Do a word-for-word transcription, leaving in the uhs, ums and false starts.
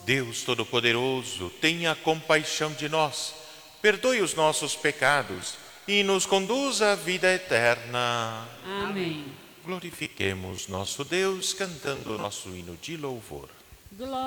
Deus Todo-Poderoso, tenha compaixão de nós, perdoe os nossos pecados e nos conduza à vida eterna. Amém. Glorifiquemos nosso Deus cantando nosso hino de louvor. Glória